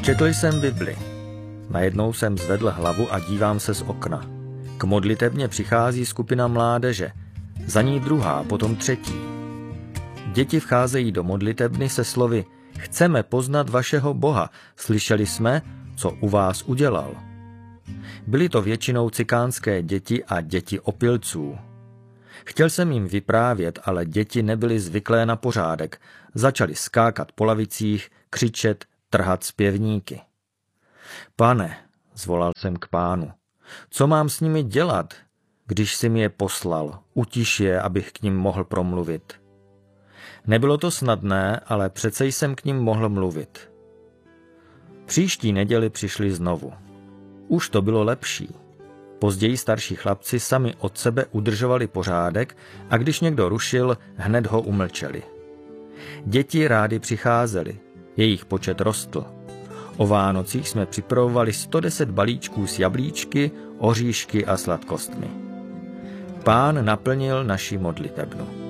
Četl jsem Bibli. Najednou jsem zvedl hlavu a dívám se z okna. K modlitebně přichází skupina mládeže. Za ní druhá, potom třetí. Děti vcházejí do modlitebny se slovy: Chceme poznat vašeho Boha, slyšeli jsme, co u vás udělal. Byly to většinou cikánské děti a děti opilců. Chtěl jsem jim vyprávět, ale děti nebyly zvyklé na pořádek. Začali skákat po lavicích, křičet, trhat zpěvníky. Pane, zvolal jsem k Pánu, co mám s nimi dělat, když jsi mi je poslal, utiš je, abych k nim mohl promluvit. Nebylo to snadné, ale přece jsem k nim mohl mluvit. Příští neděli přišli znovu. Už to bylo lepší. Později starší chlapci sami od sebe udržovali pořádek a když někdo rušil, hned ho umlčeli. Děti rády přicházely, jejich počet rostl. O Vánocích jsme připravovali 110 balíčků s jablíčky, oříšky a sladkostmi. Pán naplnil naši modlitebnu.